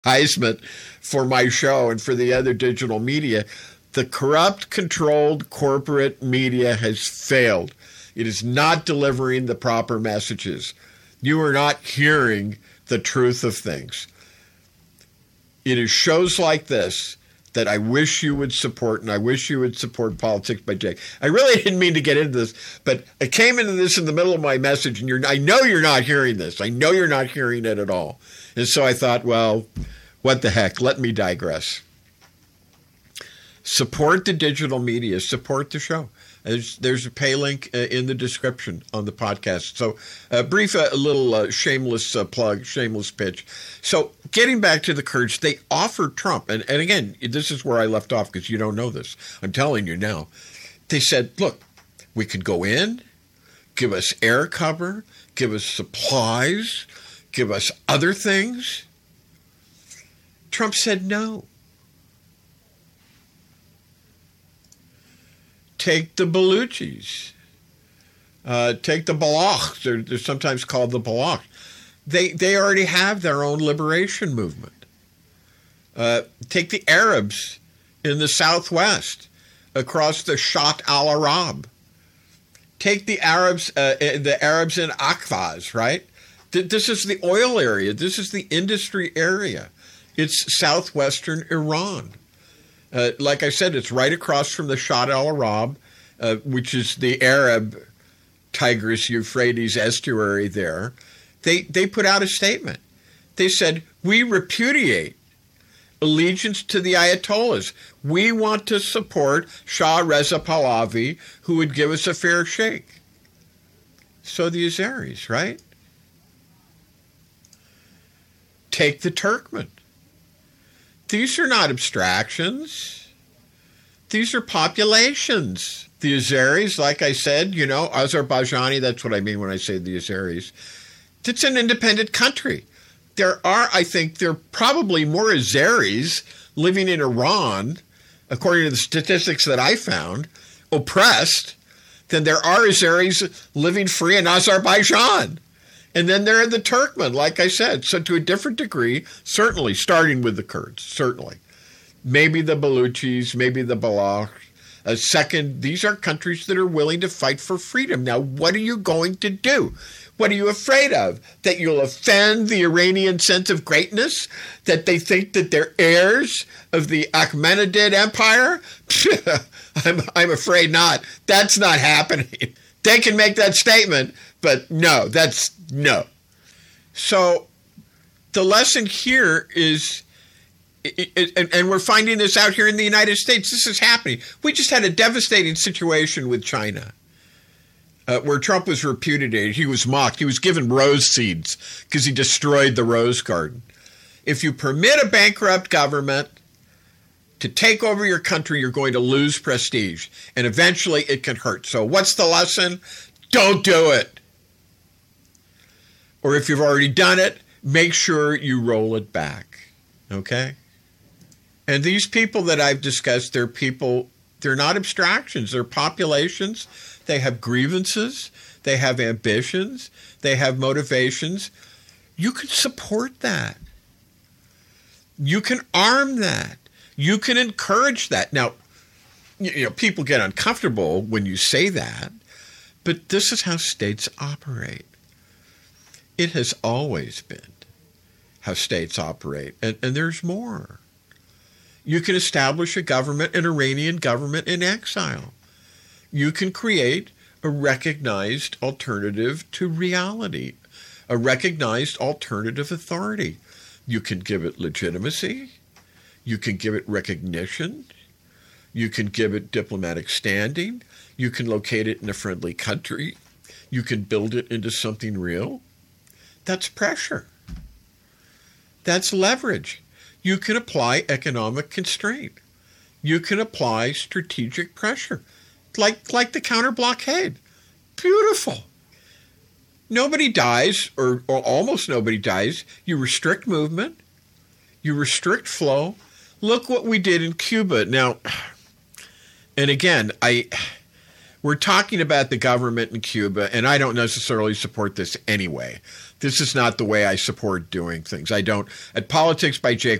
advertisement for my show and for the other digital media. The corrupt, controlled corporate media has failed. It is not delivering the proper messages. You are not hearing the truth of things. It is shows like this that I wish you would support, and I wish you would support Politics by Jake. I really didn't mean to get into this, but I came into this in the middle of my message, and I know you're not hearing this. I know you're not hearing it at all. And so I thought, well, what the heck? Let me digress. Support the digital media. Support the show. There's a pay link in the description on the podcast. So a little shameless plug, shameless pitch. So getting back to the Kurds, they offered Trump, and again, this is where I left off because you don't know this. I'm telling you now. They said, look, we could go in, give us air cover, give us supplies, give us other things. Trump said no. Take the Baluchis. Take the Balochs. They're sometimes called the Balochs. They already have their own liberation movement. Take the Arabs in the southwest across the Shat al-Arab. Take the Arabs in Akvaz, right? This is the oil area. This is the industry area. It's southwestern Iran. Like I said, it's right across from the Shat al-Arab, which is the Arab Tigris-Euphrates estuary there. They put out a statement. They said, we repudiate allegiance to the Ayatollahs. We want to support Shah Reza Pahlavi, who would give us a fair shake. So the Azeris, right? Take the Turkmen. These are not abstractions. These are populations. The Azeris, like I said, Azerbaijani, that's what I mean when I say the Azeris. It's an independent country. There are probably more Azeris living in Iran, according to the statistics that I found, oppressed, than there are Azeris living free in Azerbaijan. And then there are the Turkmen, like I said. So to a different degree, certainly, starting with the Kurds, certainly. Maybe the Baluchis, maybe the Baloch. Second, these are countries that are willing to fight for freedom. Now, what are you going to do? What are you afraid of? That you'll offend the Iranian sense of greatness? That they think that they're heirs of the Achaemenid Empire? I'm afraid not. That's not happening. They can make that statement, but no. So the lesson here is, and we're finding this out here in the United States, this is happening. We just had a devastating situation with China where Trump was repudiated. He was mocked. He was given rose seeds because he destroyed the rose garden. If you permit a bankrupt government to take over your country, you're going to lose prestige, and eventually it can hurt. So what's the lesson? Don't do it. Or if you've already done it, make sure you roll it back, okay? And these people that I've discussed, they're not abstractions. They're populations. They have grievances. They have ambitions. They have motivations. You can support that. You can arm that. You can encourage that. Now, people get uncomfortable when you say that, but this is how states operate. It has always been how states operate, and there's more. You can establish a government, an Iranian government in exile. You can create a recognized alternative to reality, a recognized alternative authority. You can give it legitimacy. You can give it recognition. You can give it diplomatic standing. You can locate it in a friendly country. You can build it into something real. That's pressure. That's leverage. You can apply economic constraint. You can apply strategic pressure, like the counter blockade. Beautiful. Nobody dies, or almost nobody dies. You restrict movement. You restrict flow. Look what we did in Cuba. Now, and again, we're talking about the government in Cuba, and I don't necessarily support this anyway. This is not the way I support doing things. I don't. At Politics by Jake